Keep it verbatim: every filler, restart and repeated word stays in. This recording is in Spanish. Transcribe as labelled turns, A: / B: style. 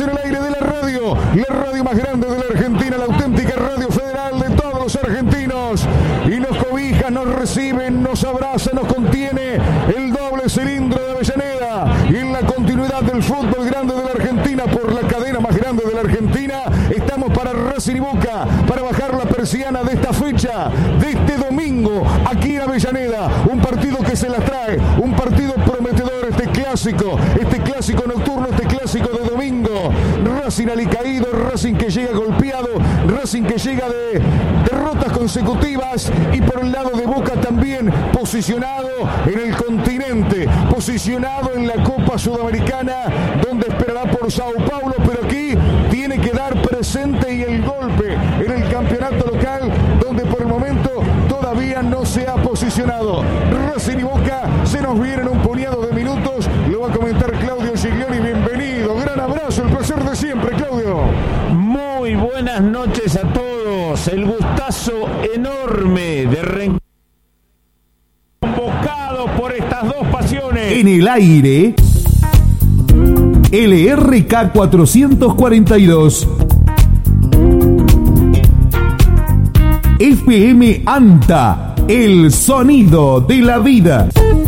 A: en el aire de la radio, la radio más grande de la Argentina, la auténtica radio federal de todos los argentinos. Y nos cobija, nos recibe, nos abraza, nos contiene el doble cilindro de Avellaneda. Y en la continuidad del fútbol grande de la Argentina, por la cadena más grande de la Argentina, estamos para Racing y Boca, para bajar la persiana de esta fecha, de este domingo, aquí en Avellaneda. Un partido que se las trae, un partido prometedor, este clásico, este clásico nocturno, este clásico de domingo. Racing alicaído, Racing que llega golpeado, Racing que llega de derrotas consecutivas, y por el lado de Boca también posicionado en el continente, posicionado en la Copa Sudamericana, donde esperará por Sao Paulo, pero aquí tiene que dar presente y el golpe en el campeonato local, donde por el momento todavía no se ha posicionado. Racing y Boca se nos vienen un puñado de minutos, lo va a comentar Claudio Giglioni. Bienvenido, gran abrazo, el placer de siempre, Claudio.
B: Muy buenas noches a todos, el gustazo enorme de reencontrar convocados por estas dos pasiones.
C: En el aire, L R K cuatrocientos cuarenta y dos, F M ANTA, el sonido de la vida.